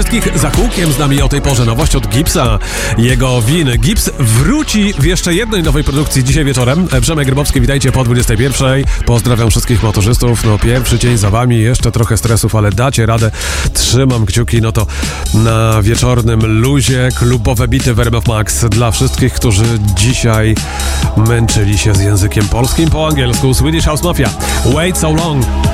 Wszystkich za kółkiem z nami o tej porze nowość od Gipsa, jego win. Gips wróci w jeszcze jednej nowej produkcji dzisiaj wieczorem. Przemek Grybowski, witajcie po 21. Pozdrawiam wszystkich motorzystów. No pierwszy dzień za wami, jeszcze trochę stresów, ale dacie radę. Trzymam kciuki, no to na wieczornym luzie klubowe bity w RMF Max dla wszystkich, którzy dzisiaj męczyli się z językiem polskim po angielsku. Swedish House Mafia. Wait so long.